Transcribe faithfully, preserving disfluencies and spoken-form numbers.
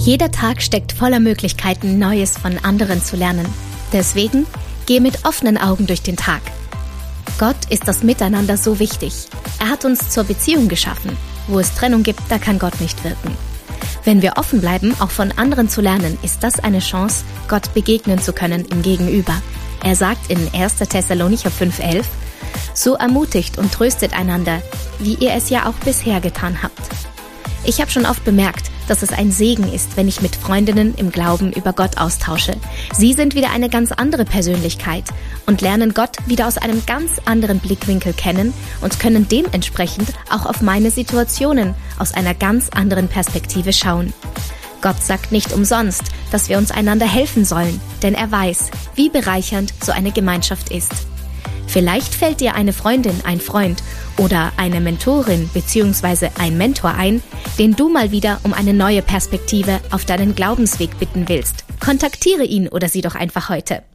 Jeder Tag steckt voller Möglichkeiten, Neues von anderen zu lernen. Deswegen geh mit offenen Augen durch den Tag. Gott ist das Miteinander so wichtig. Er hat uns zur Beziehung geschaffen. Wo es Trennung gibt, da kann Gott nicht wirken. Wenn wir offen bleiben, auch von anderen zu lernen, ist das eine Chance, Gott begegnen zu können im Gegenüber. Er sagt in erster Thessalonicher fünf elf, so ermutigt und tröstet einander, wie ihr es ja auch bisher getan habt. Ich habe schon oft bemerkt, dass es ein Segen ist, wenn ich mit Freundinnen im Glauben über Gott austausche. Sie sind wieder eine ganz andere Persönlichkeit und lernen Gott wieder aus einem ganz anderen Blickwinkel kennen und können dementsprechend auch auf meine Situationen aus einer ganz anderen Perspektive schauen. Gott sagt nicht umsonst, dass wir uns einander helfen sollen, denn er weiß, wie bereichernd so eine Gemeinschaft ist. Vielleicht fällt dir eine Freundin, ein Freund oder eine Mentorin bzw. ein Mentor ein, den du mal wieder um eine neue Perspektive auf deinen Glaubensweg bitten willst. Kontaktiere ihn oder sie doch einfach heute.